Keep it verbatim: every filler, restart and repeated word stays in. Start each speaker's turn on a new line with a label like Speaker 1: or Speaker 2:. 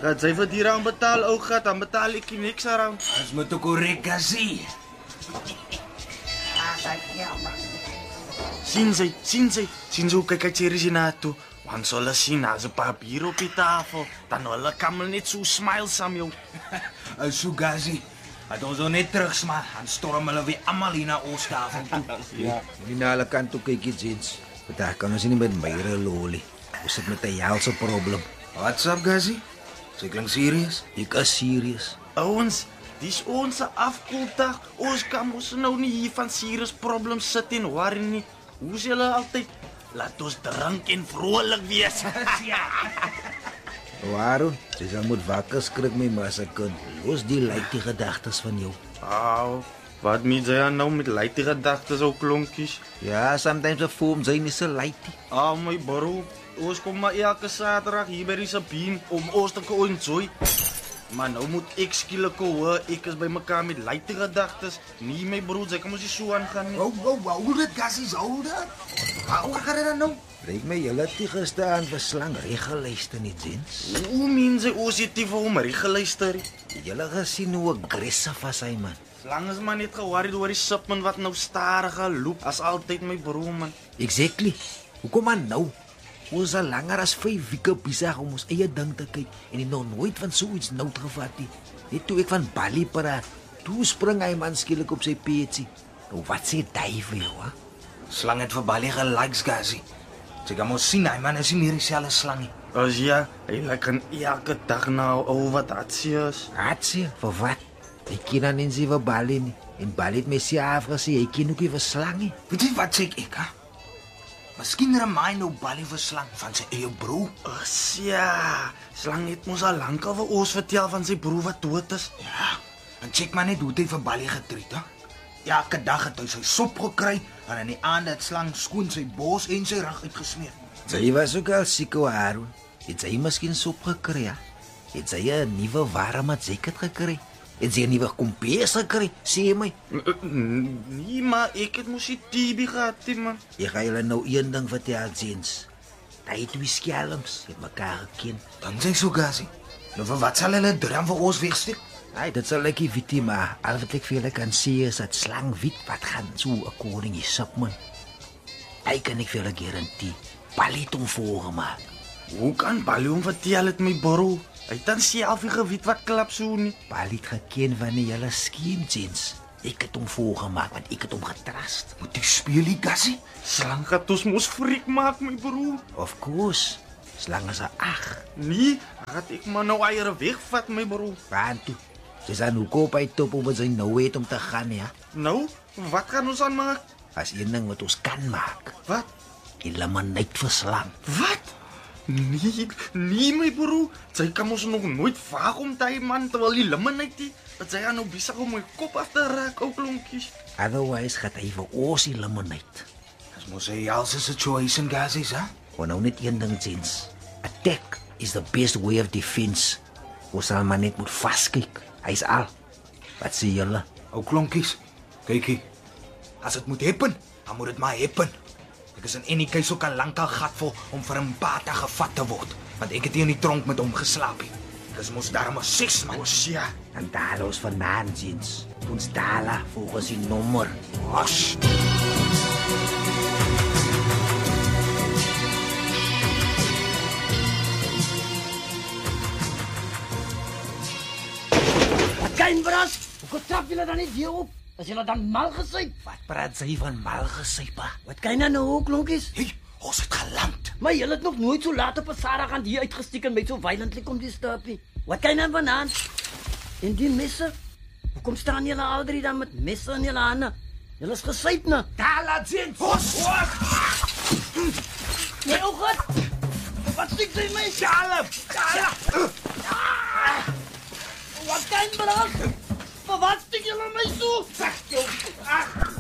Speaker 1: Gaat sy vir die raam betaal, ou gat, dan betaal ek niks aan.
Speaker 2: Ons moet ook korrek sien.
Speaker 1: Sien sy, sien sy, sien sy hoe kyk hy serieus na toe. Want so hulle sien as 'n papier op die tafel, dan hulle kan hulle net so smile saam jou.
Speaker 2: Ou Sugazi, het ons net terugsmaak, dan storm hulle weer almal hier na ons tafel toe.
Speaker 3: Ja, nie na alle kant toe kyk jy, Jens. Vandag kan ons nie met myre lolly. Ons sit met 'n helse probleem.
Speaker 2: What's up, Gazi? Sy klink serious?
Speaker 3: Ek is serious.
Speaker 1: Ouens, dis ons afkoeldag. Ons kan ons nou nie hier van serious problems sit en worry nie. Hoe sê hulle altyd? Laat ons drink en vrolik wees.
Speaker 2: Ja.
Speaker 3: Waarom? Jy sal moet wakker skrik my maar se kind. Los die lykte gedagtes van jou.
Speaker 1: Au, wat moet jy nou met lykte gedagtes ou klonkies?
Speaker 3: Ja, sometimes 'n foom sy nie so lykte.
Speaker 1: Ah, my bro, ons kom maar elke Saterdag hier by die Sabine om ons te kan enjoy. Maar nou moet ek skielik hoor, ek is by mekaar met lykte gedagtes. Nee, my bro, jy kan mos nie so aangaan nie.
Speaker 2: Wow, wow, wow, hoe dit Gazi is ouder. Hoe gaan dit dan nou?
Speaker 3: Lyk my julle het gestaan vir slang reggeluister nie, Jens.
Speaker 1: Hoe mense ons het nie vir hom geluister.
Speaker 3: Julle gesien hoe aggressief was hy man.
Speaker 1: Slang is maar net geworried oor die shipment wat nou stadiger loop as altyd my bro man.
Speaker 3: Exactly. Hoekom maar nou? Ons al langer as vyf weke besig om ons eie ding te kyk en ek nog nooit van so iets nou gevat nie. Net toe ek van Bali praat, toe spring hy man skielik op sy petjie. Nou wat sê jy vir jou, hè?
Speaker 2: Slang het vir Bali gelikes, Gazi. Jy kan mos sien, hy man is nie meer dieselfde slang nie.
Speaker 1: As ja, hy lyk aan elke dag nou oor wat hatsie is.
Speaker 3: Hatsie? Vir wat? Ek ken dan nie vir Bali nie. En Bali het my sê afgesê, hy ken ook nie vir slang nie.
Speaker 2: Weet jy wat sê ek, hè? Miskien remind nou Bali vir slang van sy eie broer.
Speaker 1: As ja, Slang het mos al lank al vir ons vertel van sy broer wat dood is.
Speaker 2: Ja, en check maar net hoe hy vir Bali getreed, hè? Ja, elke dag het hy sy sop gekry en in die aand het Slang skoon sy bors en sy rug uitgesmeer.
Speaker 3: Sy was ook al siek oor Aaron. Het sy miskien sop gekry, ja? Het sy 'n nuwe warme jacket gekry? Het sy 'n nuwe kompies gekry? Sê my.
Speaker 1: Nee, maar ek het mos die T B gehad, man.
Speaker 3: Ek gaan julle nou een ding vertel, Jens. Hy twee skelms het mekaar geken.
Speaker 2: Dan sê so Gazi. Nou vir wat sal hulle drum vir ons wegsteek?
Speaker 3: Ai, dit sal ek nie weet maar al wat ek vir julle kan sê is dat Slang weet wat gaan so according is op man. Hy kan ek vir julle garantie. Bali het hom voorgemaak.
Speaker 1: Hoe kan Bali hom vertel het my bro? Hy het dan self nie geweet wat klap so nie.
Speaker 3: Bali het geken wanneer julle skiem, Jens. Ek het hom voorgemaak want ek het hom getrust.
Speaker 2: Moet jy speel die Gazi?
Speaker 1: Slang gaat ons mos freak maak, my bro.
Speaker 3: Of course. Slang is 'n ag.
Speaker 1: Nee, gaat ek maar nou eier wegvat, my bro.
Speaker 3: Want toe. Sy sê nou koop hy top om sy nou weet om te gaan, ja.
Speaker 1: Nou, wat gaan ons aan maak?
Speaker 3: As een ding wat ons kan maak.
Speaker 1: Wat?
Speaker 3: Eliminate vir Slang.
Speaker 1: Wat? Nee, nee my bro. Sy kan ons nog nooit vaag om daai man terwyl die eliminate die. Dat sy aan nou besig om my kop af te raak, ou klonkies.
Speaker 3: Otherwise gaat hy vir ons eliminate.
Speaker 2: Dis mos 'n helse situation, Gazi, hè?
Speaker 3: Maar nou net een ding, Jens. Attack is the best way of defense. Ons sal maar net moet vaskyk. Hy's al. Wat sê julle?
Speaker 2: Ou klonkies. Kykie. As dit moet happen, dan moet dit maar happen. Ek is in any case ook al lankal gatvol om vir 'n bata gevat te word, want ek het hier in die tronk met hom geslaap. Ek is mos daarom ses man.
Speaker 1: Ons ja.
Speaker 3: En daar ons vandaan, Jens. Ons dala volgens die nommer.
Speaker 2: Wash.
Speaker 4: Kein bras, hoe trap julle dan nie weer op? As julle dan mal gesyp?
Speaker 3: Wat praat sy van mal gesypa?
Speaker 4: Wat kyk nou nou, klonkies?
Speaker 2: Hey, ons het geland.
Speaker 4: Maar julle het nog nooit so laat op 'n Saterdag aan hier uitgestiek en met so violently kom die stapie. Wat kyk nou banaan? En die messe? Hoekom staan julle al drie dan met messe in julle hande? Julle is gesyp nou.
Speaker 2: Daar laat sien. Ons.
Speaker 4: Nee, ou god. Wat stiek jy my?
Speaker 2: Jalm. Jalm.
Speaker 4: Wat kyk bras? Wat stiek julle my so?
Speaker 2: Sag jou. Ag.